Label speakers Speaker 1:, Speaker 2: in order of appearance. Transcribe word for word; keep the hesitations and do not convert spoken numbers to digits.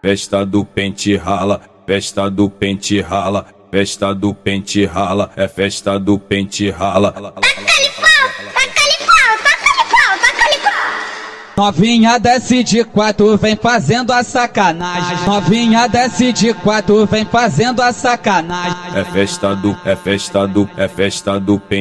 Speaker 1: festa do pente rala, festa do pente rala, festa do pente rala, é festa do pente rala.
Speaker 2: Novinha desce de quatro, vem fazendo a sacanagem. Novinha desce de quatro, vem fazendo a sacanagem.
Speaker 1: É festa do, é festa do, é festa do pente